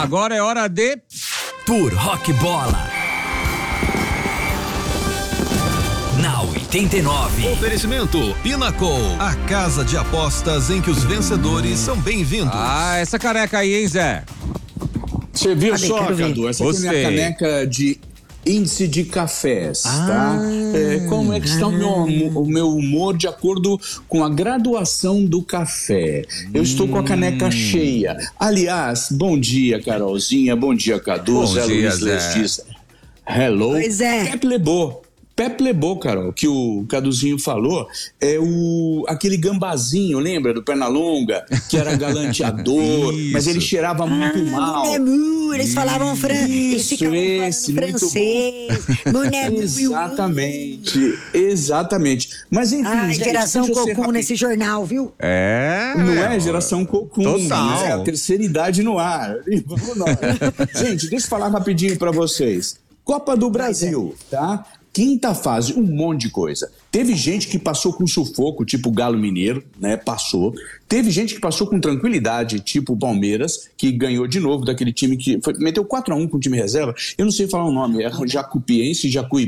Agora é hora de... Por Rock Bola. Na 89. Oferecimento Pinnacle, a casa de apostas em que os vencedores são bem-vindos. Essa caneca aí, hein, Zé? Você viu só, Cadu? Essa aqui é minha caneca de índice de cafés, tá? Como é que está o meu humor de acordo com a graduação do café? Eu estou com a caneca cheia. Aliás, bom dia, Carolzinha, bom dia, Cadu, Zé Luiz Lestis. Hello. Pois é. Pepe Lebô, Carol, que o Caduzinho falou, é aquele gambazinho, lembra? Do Pernalonga, que era galanteador, mas ele cheirava muito mal. Eles falavam francês. Exatamente. Mas enfim, geração cocum nesse jornal, viu? Não é geração cocum. Total. É a terceira idade no ar. Vamos nós. Gente, deixa eu falar rapidinho pra vocês. Copa do Brasil, tá? Quinta fase, um monte de coisa. Teve gente que passou com sufoco, tipo o Galo Mineiro, né? Passou. Teve gente que passou com tranquilidade, tipo o Palmeiras, que ganhou de novo daquele time que meteu 4-1 com o time reserva. Eu não sei falar o nome, é Jacuipense,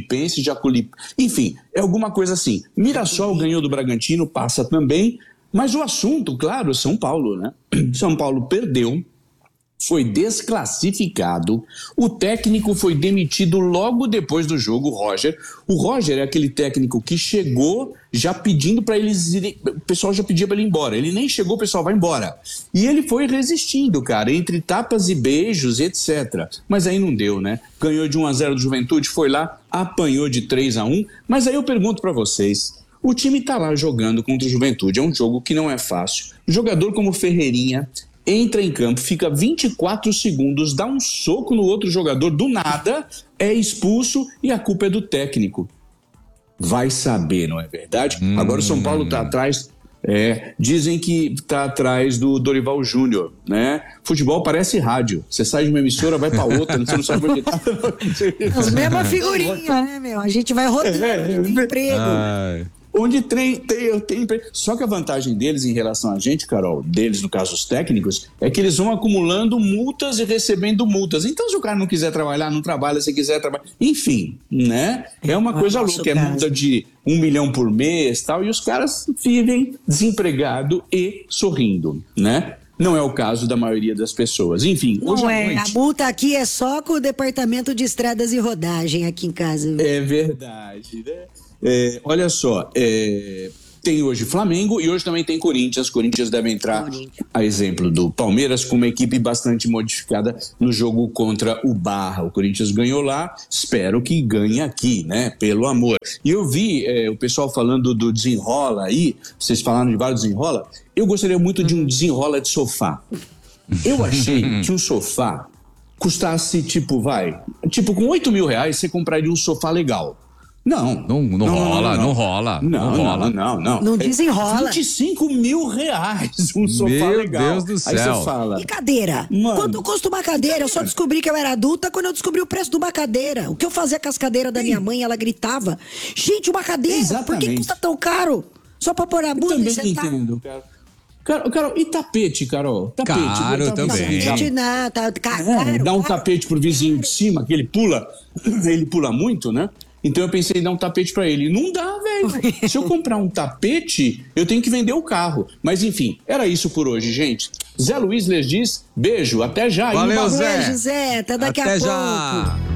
enfim, é alguma coisa assim. Mirassol ganhou do Bragantino, passa também. Mas o assunto, claro, é São Paulo, né? São Paulo perdeu. Foi desclassificado, o técnico foi demitido logo depois do jogo, o Roger. O Roger é aquele técnico que chegou já pedindo para eles irem, o pessoal já pedia para ele ir embora, ele nem chegou, o pessoal vai embora. E ele foi resistindo, cara, entre tapas e beijos, etc. Mas aí não deu, né? Ganhou de 1-0 do Juventude, foi lá, apanhou de 3-1, mas aí eu pergunto para vocês, o time tá lá jogando contra o Juventude, é um jogo que não é fácil. Jogador como Ferreirinha entra em campo, fica 24 segundos, dá um soco no outro jogador, do nada, é expulso e a culpa é do técnico. Vai saber, não é verdade? Agora o São Paulo tá atrás, dizem que tá atrás do Dorival Júnior, né? Futebol parece rádio, você sai de uma emissora, vai pra outra, você não sabe onde tá. As mesmas figurinhas, né, meu? A gente vai rodando, tem emprego. Onde tem emprego. Só que a vantagem deles em relação a gente, Carol, deles no caso os técnicos, é que eles vão acumulando multas e recebendo multas. Então se o cara não quiser trabalhar, não trabalha, se quiser trabalhar, enfim, né? É uma coisa louca, é multa de 1 milhão por mês e tal, e os caras vivem desempregado e sorrindo, né? Não é o caso da maioria das pessoas. Enfim, hoje à noite... A multa aqui é só com o departamento de estradas e rodagem aqui em casa. É verdade, né? Olha só, tem hoje Flamengo e hoje também tem Corinthians. Corinthians deve entrar, a exemplo do Palmeiras, com uma equipe bastante modificada no jogo contra o Barra. O Corinthians ganhou lá, espero que ganhe aqui, né? Pelo amor. E eu vi o pessoal falando do desenrola aí, vocês falaram de vários desenrola. Eu gostaria muito de um desenrola de sofá. Eu achei que um sofá custasse, com 8 mil reais você compraria um sofá legal. Não rola. Não desenrola. 25 mil reais um sofá legal. Meu Deus do céu. Aí você fala. E cadeira? Mano, quanto custa uma cadeira? Eu só descobri que eu era adulta quando eu descobri o preço de uma cadeira. O que eu fazia com as cadeiras da minha mãe, ela gritava. Gente, uma cadeira, exatamente. Por que custa tão caro? Só pra pôr a bunda e sentar? Eu também entendo, cara. Carol, e tapete, Carol? Tapete. Caro também. Tapete não, tá caro. Dá um tapete pro vizinho de cima, que ele pula muito, né? Então eu pensei em dar um tapete pra ele. Não dá, velho. Se eu comprar um tapete, eu tenho que vender o carro. Mas enfim, era isso por hoje, gente. Zé Luiz Lestis, beijo, até já. Valeu, Zé. Beijo, Zé, até daqui a pouco. Já.